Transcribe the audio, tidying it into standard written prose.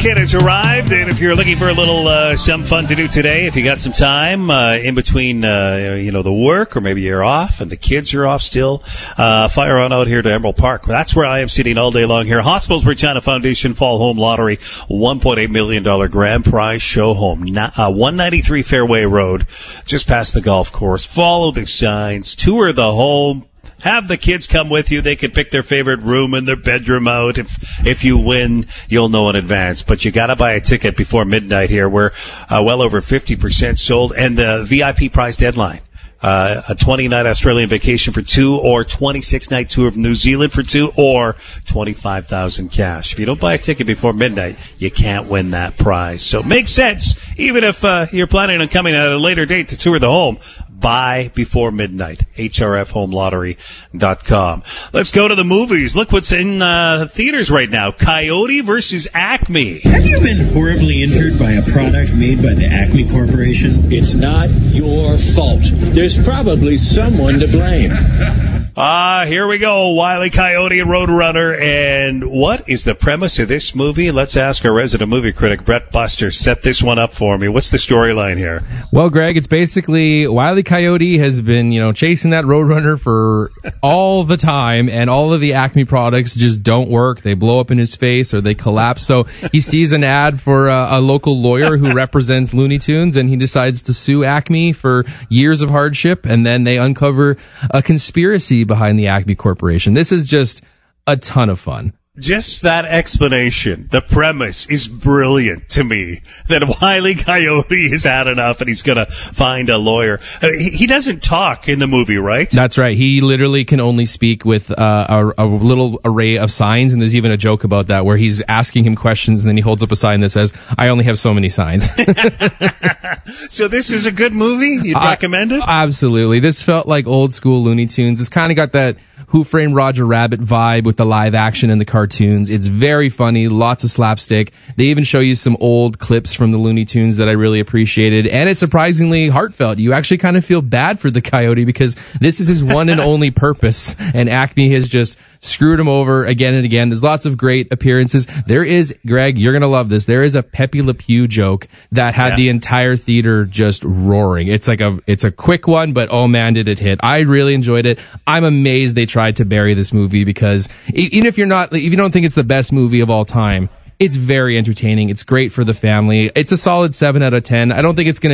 weekend has arrived, and if you're looking for a little some fun to do today, if you got some time in between, the work, or maybe you're off and the kids are off still, fire on out here to Emerald Park. That's where I am sitting all day long here. Hospitals Regina Foundation Fall Home Lottery, $1.8 million grand prize show home, 193 Fairway Road, just past the golf course. Follow the signs, tour the home. Have the kids come with you. They can pick their favorite room and their bedroom out. If you win, you'll know in advance. But you got to buy a ticket before midnight here. We're well over 50% sold. And the VIP prize deadline, a 20-night Australian vacation for two, or 26-night tour of New Zealand for two, or $25,000 cash. If you don't buy a ticket before midnight, you can't win that prize. So it makes sense, even if you're planning on coming at a later date to tour the home. Buy before midnight. HRFHomeLottery.com. Let's go to the movies. Look what's in theaters right now. Coyote versus Acme. Have you been horribly injured by a product made by the Acme Corporation? It's not your fault. There's probably someone to blame. Here we go. Wile E. Coyote and Roadrunner. And what is the premise of this movie? Let's ask our resident movie critic, Brett Buster. Set this one up for me. What's the storyline here? Well, Greg, it's basically Wile E. Coyote has been, chasing that Roadrunner for all the time, and all of the Acme products just don't work. They blow up in his face or they collapse. So he sees an ad for a local lawyer who represents Looney Tunes, and he decides to sue Acme for years of hardship, and then they uncover a conspiracy behind the Acme Corporation. This is just a ton of fun. Just that explanation, the premise, is brilliant to me. That Wile E. Coyote has had enough and he's going to find a lawyer. He doesn't talk in the movie, right? That's right. He literally can only speak with a little array of signs, and there's even a joke about that where he's asking him questions and then he holds up a sign that says, "I only have so many signs." So this is a good movie? You'd recommend it? Absolutely. This felt like old school Looney Tunes. It's kind of got that Who Framed Roger Rabbit vibe with the live action and the cartoons. It's very funny, lots of slapstick. They even show you some old clips from the Looney Tunes that I really appreciated, and it's surprisingly heartfelt. You actually kind of feel bad for the Coyote because this is his one and only purpose, and Acme has just screwed him over again and again. There's lots of great appearances. There is, Greg, you're going to love this. There is a Pepe Le Pew joke that had the entire theater just roaring. It's a quick one, but oh man, did it hit. I really enjoyed it. I'm amazed they tried to bury this movie because even if you don't think it's the best movie of all time, it's very entertaining. It's great for the family. It's a solid 7 out of 10. I don't think it's going to